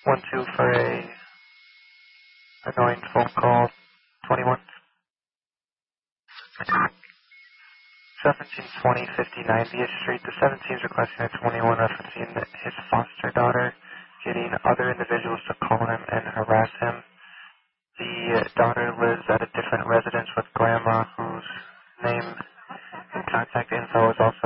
1-2 for a annoying phone call. 21. 1720-59 Via Street. The 17 is requesting a 21 referencing his foster daughter, getting other individuals to call him and harass him. The daughter lives at a different residence with grandma, whose name and contact info is also